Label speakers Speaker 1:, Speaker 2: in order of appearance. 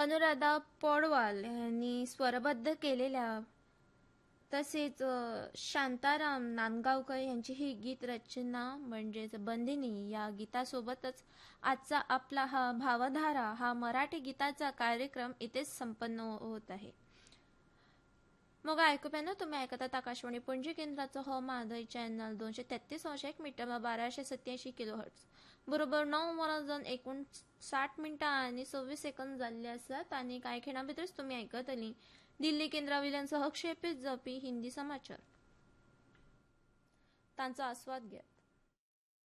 Speaker 1: अनुराधा पौडवाल यांनी स्वरबद्ध केलेल्या तसेच शांताराम नांदगावकर यांची ही गीत रचना म्हणजेच बंदिनी या गीतासोबतच आजचा आपला हा भावधारा हा मराठी गीताचा कार्यक्रम इथेच संपन्न होत आहे। मग ऐकूया तुम्ही ऐकतात आकाशवाणी पुणे केंद्राचं हो माधव चॅनल 233 मीटर 1287 किलोहर्ट्ज बरोबर 9:59 मिनिटं आणि 26 सेकंद झाले असतात आणि काही क्षणाभीतच तुम्ही ऐकत आली दिल्ली केंद्राविल्यांसह क्षेपित जपी हिंदी समाचार। त्यांचा आस्वाद घ्या।